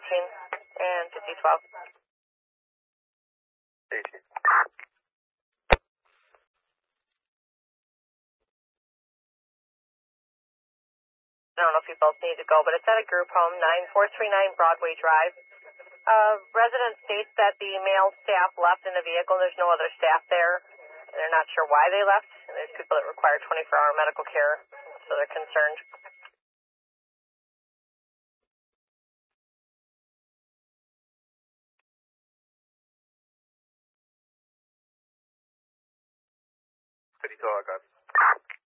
and 5012. 18. I don't know if you both need to go, but it's at a group home, 9439 Broadway Drive. Resident states that the male staff left in the vehicle. There's no other staff there. And they're not sure why they left. And there's people that require 24-hour medical care, so they're concerned. I got.